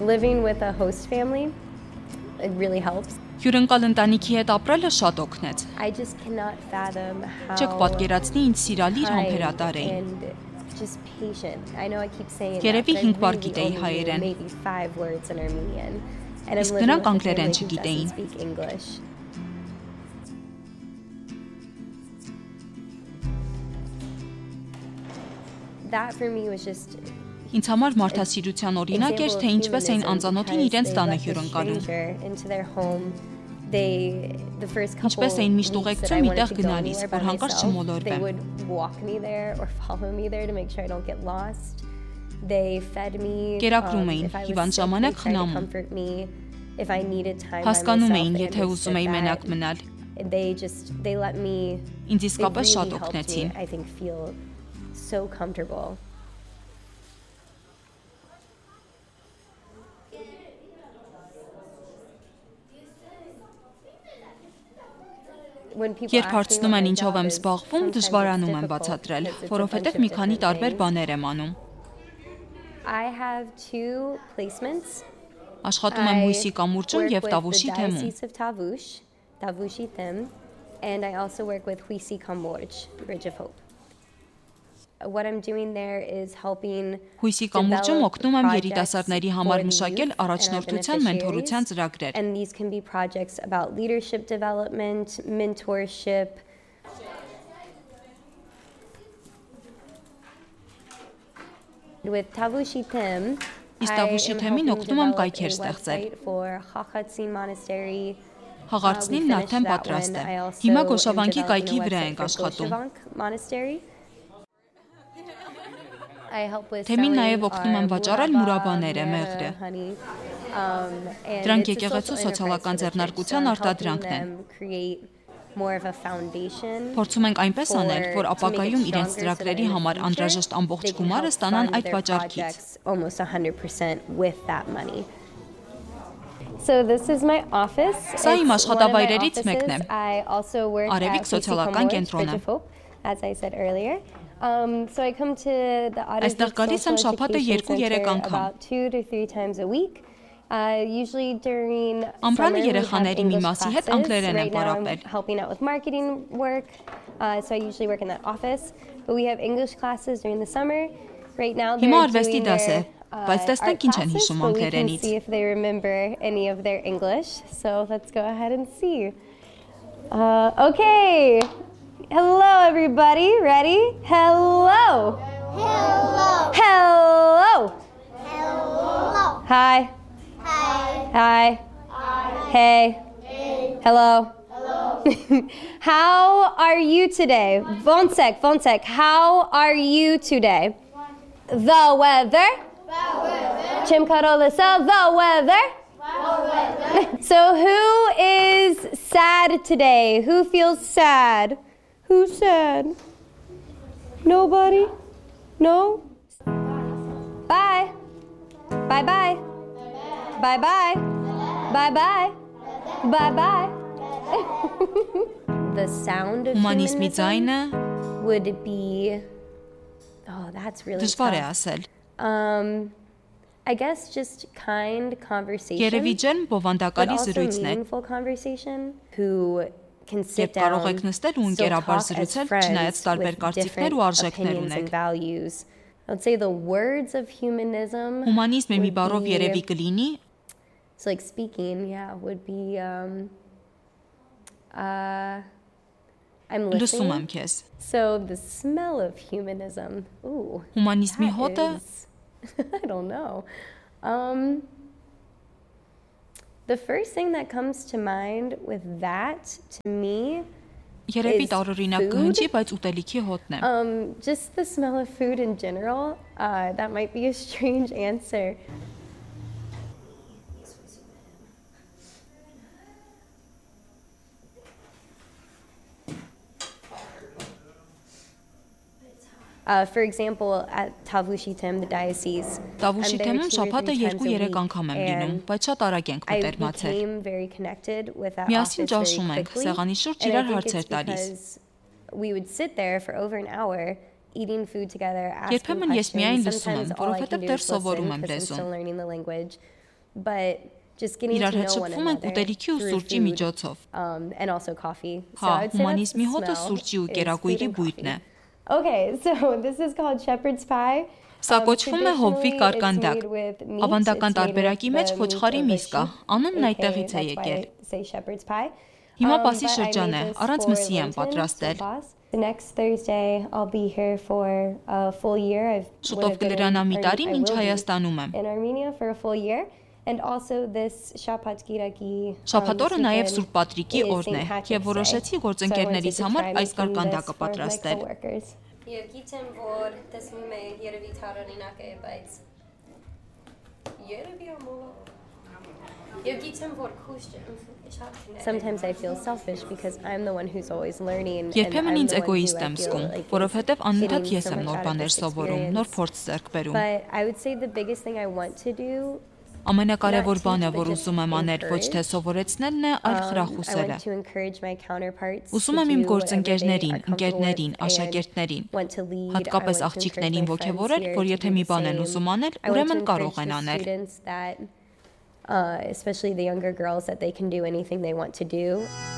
living with a host family, it really helps. Հյուրընկալ ընտանիքի հետ ապրելը շատ օգնեց։ I just cannot fathom how Չեք պատկերացնի ինձ սիրալիր համբերատար էին։ Just patient. I know I keep saying Երևի that, 5 but I բառ really գիտեի only հայերեն։ knew maybe 5 words in Armenian. And I'm Իսկ living նրանք with a անգլերեն family who չգիտեին։ doesn't speak English. That for me was just Ինձ համար մարդասիրության օրինակ էր, թե ինչպես էին անծանոթին իրենց տանը հյուրընկալում։ Ինչպես էին միշտ ուղեկցում մի տեղ գնալիս, որ հանկարծ չմոլորվեմ։ Կերակրում էին, հիվանդ ժամանակ խնամում։ Հասկանում էին, եթե ուզում էի մենակ մնալ։ Ինձ իսկապես շատ օգնեցին։ So comfortable. Երբ հարցնում են ինչով եմ զբաղվում, դժվարանում եմ բացատրել, որովհետև մի քանի տարբեր բաներ եմ անում։ Աշխատում եմ հույսի կամուրջում և Տավուշի թեմում։ And I also work with Huisi Kamorj, Bridge of Hope. What I'm doing there is helping Հույսի կամուրջում օգնում եմ երիտասարդների համար մշակել առաջնորդության մենթորության ծրագրեր։ And these can be projects about leadership development, mentorship. With Tavushi Them, Իսկ Տավուշի թեմին օգնում եմ կայքեր ստեղծել։ For Khakhatsin Monastery. Հաղարցնին արդեն պատրաստ է։ Հիմա Գոշավանքի կայքի վրա ենք աշխատում։ Թեմին նաև օգնում եմ վաճառել մուրաբաները, մեղրը։ Դրանք եկեղեցու սոցիալական ձեռնարկության արտադրանքն են։ Փորձում ենք այնպես անել, որ ապագայում իրենց ծրագրերի համար անհրաժեշտ ամբողջ գումարը ստանան այդ վաճառքից։ So this is my office. Սա իմ աշխատավայրերից մեկն է։ Արևիկ սոցիալական կենտրոնը։ As I said earlier. So I come to the Այստեղ գալիս եմ շաբաթը 2-3 անգամ։ About 2 to 3 times a week. Usually during Ամռանը երեխաների մի մասի հետ անգլերեն եմ պարապել։ Helping out with marketing work. So I usually work in that office. But we have English classes during the summer. Right now they're Հիմա արվեստի doing դաս է, բայց our տեսնենք ինչ են հիշում classes, but we can անգլերենից։ see if they remember any of their English. So let's go ahead and see. Okay. Hello, everybody. Ready? Hello. Hello. Hello. Hello. Hi. Hi. Hi. Hi. Hey. Hey. Hello. Hello. How are you today? Vonsek. How are you today? The weather. Chimkarolisa, the weather. So who is sad today? Who feels sad? Who's sad? Nobody? No? Bye. Bye-bye. Bye-bye. Bye-bye. Bye-bye. The sound of Հումանիզմի ձայնը would be that's really դժվար է tough. ասել։ I guess just kind conversation. Երևի ջերմ but բովանդակալի also զրույցն է։ meaningful conversation who can sit Երբ կարող down, եք նստել ու still ընկերաբար talk as զրուցել, friends չնայած տարբեր with կարծիքներ ու different արժեքներ opinions and ունեք։ values. I would say the words of humanism Հումանիզմը մի would բառով be- երևի կլինի So like speaking, would be I'm լսում եմ listening. քեզ։ So the smell of humanism. Ooh. Հումանիզմի that հոտը is- I don't know. The first thing that comes to mind with that to me երևի is տարօրինակ food. կհնչի, բայց ուտելիքի հոտն է։ Just the smell of food in general. That might be a strange answer. For example, at Tavushitem, the diocese, Տավուշի I'm there թեմում 2 or շաբաթը 3 times a 2-3 week, անգամ եմ լինում, and բայց շատ արագ ենք I մտերմացել։ became very connected with that Միասին office very ճաշում ենք, quickly. սեղանի շուրջ And I իրար think հարցեր it's տալիս։ because we would sit there for over an hour eating food together, asking Երբեմն ես միայն questions. լսում եմ, Sometimes all I որովհետև can do դեռ is սովորում listen եմ because I'm լեզուն։ still learning the language. but just getting Իրար to հետ know one շփվում ենք another ուտելիքի ու through սուրճի food, միջոցով։ and also coffee. So Հա, I would say that's the հումանիզմի հոտը smell սուրճի ու is կերակույրի food and բույտն է։ coffee. Okay, so this is called shepherd's pie. Սա կոչվում է հովվի Traditionally, կարկանդակ։ it's made with meat. Ավանդական It's made տարբերակի with մեջ the խոչխարի meat of a միս կա։ sheep, Անունն aka այդտեղից է that's why եկել։ I say shepherd's pie. Հիմա But Պասի I շրջան made է, this առանց for մսի եմ Lenten, պատրաստել։ to fast. The next Thursday, I'll be here for a full year. I would Շուտով have been կլրանա մի տարի, I մինչ will be Հայաստանում եմ։ in Armenia for a full year. And also this Shapat Giraki Շաբաթ օրը նաև Սուրբ Պատրիկի is օրն է, St. Patrick's եւ որոշեցի Day. գործընկերներիս So I wanted to համար try այս making կարկանդակը this for my պատրաստել։ coworkers. Երգիցեմ որ տեսնում է երևի տարօրինակ է, բայց երևի ամոլ Երգիցեմ որ քուշ Sometimes I feel selfish because I'm the one who's always learning. Երբեմն ինձ էգոիստ եմ զգում, որովհետև անընդհատ ես եմ նոր բաներ սովորում, նոր փորձ ձեռք բերում։ But I would say the biggest thing I want to do Ամենակարևոր բանը, որ ուզում եմ անել, ոչ թե սովորեցնելն է, այլ I խրախուսելը։ want to encourage my counterparts Ուզում եմ իմ գործընկերներին, ընկերներին, աշակերտներին, հատկապես աղջիկներին ոգևորել, որ եթե մի բան են ուզում անել, ուրեմն կարող են անել։ Especially the younger girls that they can do anything they want to do.